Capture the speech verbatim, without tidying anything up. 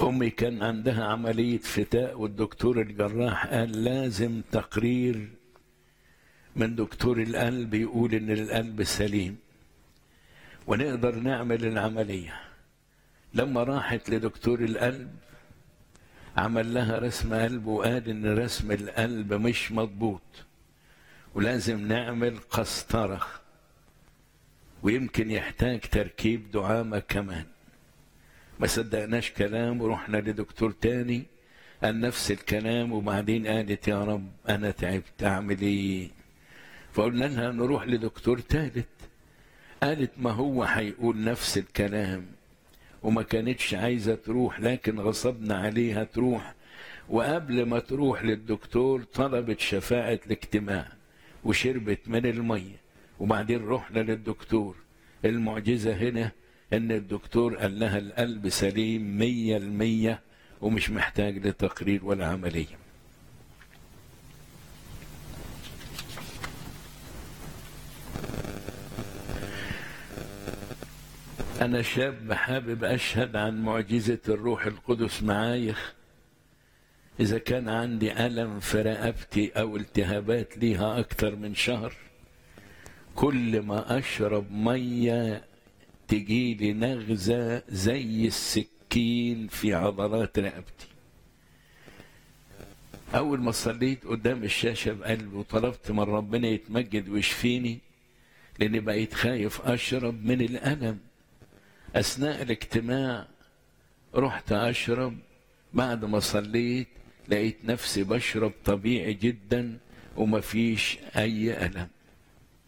أمي كان عندها عملية فتاء، والدكتور الجراح قال لازم تقرير من دكتور القلب يقول إن القلب سليم ونقدر نعمل العملية. لما راحت لدكتور القلب عمل لها رسم قلب وقال إن رسم القلب مش مضبوط ولازم نعمل قسطرة ويمكن يحتاج تركيب دعامة كمان. ما صدقناش كلام ورحنا لدكتور تاني قال نفس الكلام، وبعدين قالت يا رب أنا تعبت أعمل إيه؟ فقلنا لها نروح لدكتور تالت. قالت ما هو هيقول نفس الكلام، وما كانتش عايزة تروح لكن غصبنا عليها تروح. وقبل ما تروح للدكتور طلبت شفاعة الاجتماع وشربت من المية، وبعدين رحنا للدكتور. المعجزة هنا ان الدكتور قال لها القلب سليم مية المية ومش محتاج لتقرير ولا عملية. أنا شاب حابب أشهد عن معجزة الروح القدس معايا. إذا كان عندي ألم في رقبتي أو التهابات ليها أكتر من شهر، كل ما أشرب مية تجيلي نغزة زي السكين في عضلات رقبتي. أول ما صليت قدام الشاشة بقلبي وطلبت من ربنا يتمجد ويشفيني، لأني بقيت خايف أشرب من الألم. أثناء الاجتماع رحت أشرب، بعد ما صليت لقيت نفسي بشرب طبيعي جدا ومفيش أي ألم.